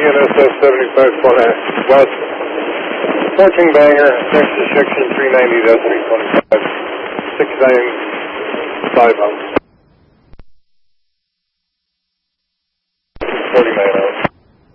NSS 75 West. Approaching Bangor, next to section 390, that's 325. 695 out. 49 out.